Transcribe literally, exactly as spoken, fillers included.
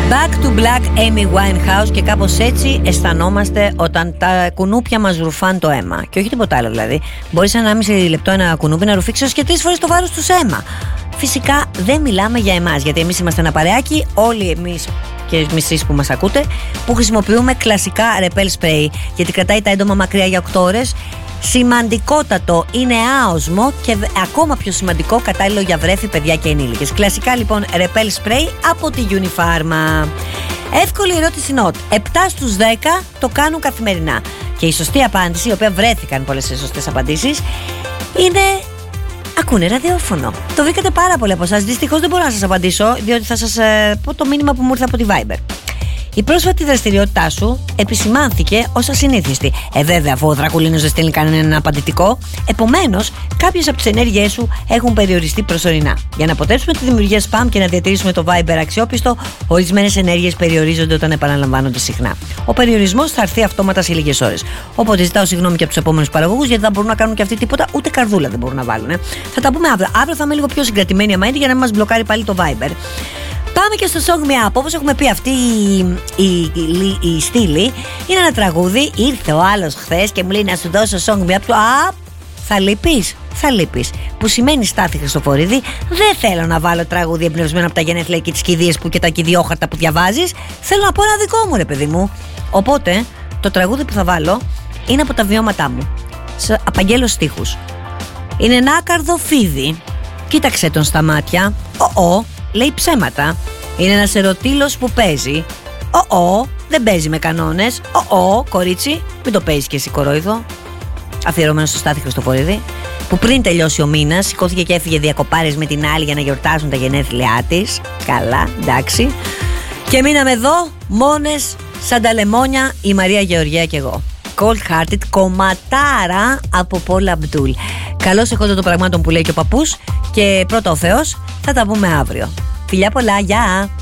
Back to Black, Amy Winehouse. Και κάπως έτσι αισθανόμαστε όταν τα κουνούπια μας ρουφάν το αίμα. Και όχι τίποτα άλλο δηλαδή. Μπορείς ένα μισή λεπτό ένα κουνούπι να ρουφήξει ως και τρεις φορές το βάρος του αίμα. Φυσικά δεν μιλάμε για εμάς, γιατί εμείς είμαστε ένα παρεάκι, όλοι εμείς και εσείς που μας ακούτε, που χρησιμοποιούμε κλασικά ρεπέλ σπρέι, γιατί κρατάει τα έντομα μακριά για οκτώ ώρες. Σημαντικότατο, είναι άοσμο και ακόμα πιο σημαντικό, κατάλληλο για βρέφη, παιδιά και ενήλικες. Κλασικά λοιπόν ρεπέλ σπρέι από τη Unifarma. Εύκολη ερώτηση νοτ. επτά στους δέκα το κάνουν καθημερινά. Και η σωστή απάντηση, η οποία βρέθηκαν πολλές σωστές απαντήσεις, είναι ακούνε ραδιόφωνο. Το βρήκατε πάρα πολύ από εσάς. Δυστυχώς δεν μπορώ να σας απαντήσω, διότι θα σας ε, πω το μήνυμα που μου ήρθε από τη Viber. Η πρόσφατη δραστηριότητά σου επισημάνθηκε ως ασυνήθιστη. Ε, βέβαια, αφού ο Δρακουλίνος δεν στέλνει κανένα απαντητικό, επομένως, κάποιες από τις ενέργειές σου έχουν περιοριστεί προσωρινά. Για να αποτρέψουμε τη δημιουργία spam και να διατηρήσουμε το Viber αξιόπιστο, ορισμένες ενέργειες περιορίζονται όταν επαναλαμβάνονται συχνά. Ο περιορισμός θα έρθει αυτόματα σε λίγες ώρες. Οπότε ζητάω συγγνώμη και από τους επόμενους παραγωγούς, γιατί δεν μπορούν να κάνουν και αυτοί τίποτα, ούτε καρδούλα δεν μπορούν να βάλουν. Ε. Θα τα πούμε αύριο. Αύριο θα είμαι λίγο πιο συγκρατημένοι άμα είναι, για να μην μας μπλοκάρει πάλι το Viber. Πάμε και στο Song Me Up. Όπως έχουμε πει, αυτή η, η, η, η στήλη είναι ένα τραγούδι. Ήρθε ο άλλος χθες και μου λέει να σου δώσω Song Me Up. Α, θα λείπεις, θα λείπεις. Που σημαίνει, Στάθη Χριστοφορίδη, δεν θέλω να βάλω τραγούδι εμπνευσμένο από τα γενέθλια και τις κηδείες που και τα κηδιόχαρτα που διαβάζεις. Θέλω να πω ένα δικό μου, ρε παιδί μου. Οπότε το τραγούδι που θα βάλω είναι από τα βιώματά μου. Απαγγέλω στίχους. Είναι ένα άκαρδο φίδι. Κοίταξε τον στα μάτια. Ο-ο. Λέει ψέματα. Είναι ένας ερωτήλος που παίζει. Ω-ω, δεν παίζει με κανόνες. Ω-ω, κορίτσι, μην το παίζει και εσύ κορόιδο. Αφιερωμένο στο Στάθη Χριστοφορίδη, που πριν τελειώσει ο μήνας σηκώθηκε και έφυγε διακοπάρες με την άλλη για να γιορτάσουν τα γενέθλιά της. Καλά, εντάξει. Και μείναμε εδώ μόνες σαν τα λεμόνια, η Μαρία Γεωργία και εγώ. Cold Hearted, κομματάρα από Πολ Αμπτούλ. Καλώς εχόντων των πραγμάτων που λέει και ο παππούς. Και πρώτα ο Θεός, θα τα πούμε αύριο. Φιλιά πολλά, γεια!